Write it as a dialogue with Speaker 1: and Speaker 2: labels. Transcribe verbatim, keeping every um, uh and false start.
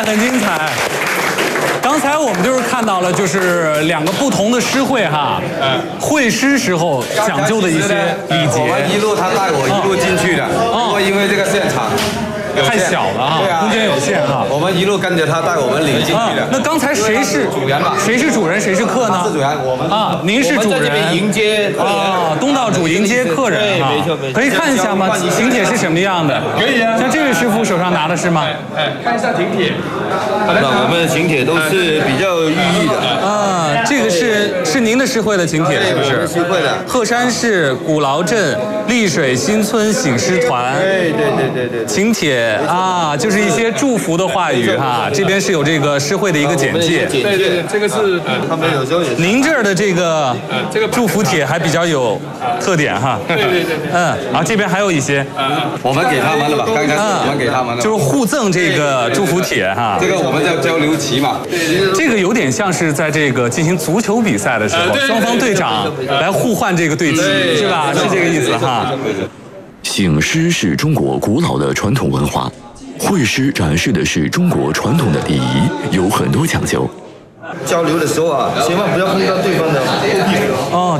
Speaker 1: 彩，很精彩。刚才我们就是看到了，就是两个不同的诗会哈，会诗时候讲究的一些礼节。
Speaker 2: 我们一路他带我一路进去的，不过因为这个现场。
Speaker 1: 太小了哈，
Speaker 2: 啊、
Speaker 1: 空间有限哈。
Speaker 2: 我们一路跟着他带我们领进去的。
Speaker 1: 啊、那刚才谁是
Speaker 2: 主人吧？
Speaker 1: 谁是主人，谁是客呢？
Speaker 2: 是主人，我们
Speaker 1: 啊，您是主人。
Speaker 3: 迎接
Speaker 1: 啊，东道主迎接客人
Speaker 3: 啊，没错没错。
Speaker 1: 可以看一下吗？请帖是什么样的？
Speaker 3: 可以啊。
Speaker 1: 像这位师傅手上拿的是吗？
Speaker 3: 哎，看一下请帖。那我们的请帖都是比较有寓意的。
Speaker 1: 啊，这个是是您的诗会的请帖是不是？
Speaker 2: 诗会的。
Speaker 1: 鹤山市古劳镇丽水新村醒狮团。
Speaker 3: 对对对对对。
Speaker 1: 请帖啊。就是一些祝福的话语哈，这边是有这个诗会的一个简介。
Speaker 3: 对对对，这个是
Speaker 2: 他们有时候也。
Speaker 1: 您这儿的这个这个祝福帖还比较有特点哈。
Speaker 3: 对对对对。
Speaker 1: 嗯，啊这边还有一些。
Speaker 2: 我们给他们的吧，刚开始我们给他们的。
Speaker 1: 就是互赠这个祝福帖哈。
Speaker 2: 这个我们叫交流旗嘛。
Speaker 1: 这个有点像是在这个进行足球比赛的时候，双方队长来互换这个队旗，是吧？是这个意思哈。
Speaker 4: 醒狮是中国古老的传统文化。会诗展示的是中国传统的礼仪，有很多讲究。
Speaker 5: 交流的时候啊，千万不要碰到对方的后臂。
Speaker 1: 哦，